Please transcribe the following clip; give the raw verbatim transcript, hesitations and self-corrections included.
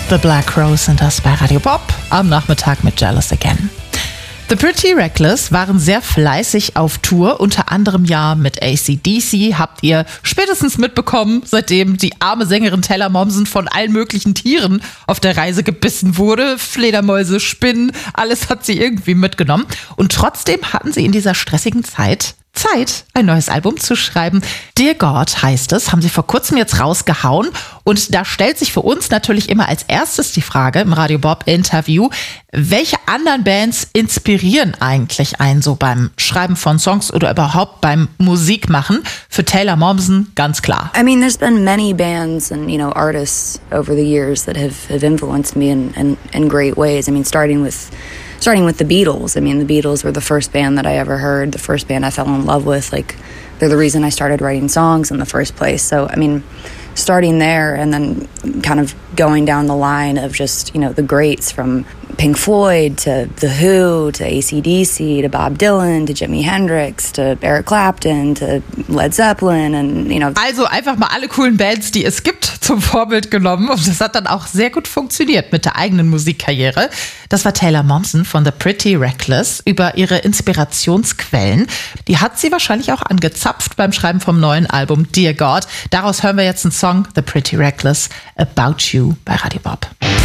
The Black Rose sind das bei Radio Bob am Nachmittag mit Jealous Again. The Pretty Reckless waren sehr fleißig auf Tour, unter anderem ja mit A C D C, habt ihr spätestens mitbekommen, seitdem die arme Sängerin Taylor Momsen von allen möglichen Tieren auf der Reise gebissen wurde. Fledermäuse, Spinnen, alles hat sie irgendwie mitgenommen. Und trotzdem hatten sie in dieser stressigen Zeit Zeit, ein neues Album zu schreiben. Dear God heißt es, haben sie vor kurzem jetzt rausgehauen. Und da stellt sich für uns natürlich immer als erstes die Frage im Radio Bob Interview, welche anderen Bands inspirieren eigentlich einen so beim Schreiben von Songs oder überhaupt beim Musikmachen? Für Taylor Momsen ganz klar. I mean, there's been many bands and, you know, artists over the years that have, have influenced me in, in, in great ways. I mean, starting with Starting with the Beatles. I mean, the Beatles were the first band that I ever heard, the first band I fell in love with. Like, they're the reason I started writing songs in the first place. So, I mean, starting there and then kind of going down the line of just, you know, the greats from Pink Floyd to The Who to A C D C to Bob Dylan to Jimi Hendrix to Eric Clapton to Led Zeppelin and, you know. Also einfach mal alle coolen Bands, die es gibt, zum Vorbild genommen. Und das hat dann auch sehr gut funktioniert mit der eigenen Musikkarriere. Das war Taylor Momsen von The Pretty Reckless über ihre Inspirationsquellen. Die hat sie wahrscheinlich auch angezapft beim Schreiben vom neuen Album Dear God. Daraus hören wir jetzt einen Song, The Pretty Reckless, About You bei Radio Bob.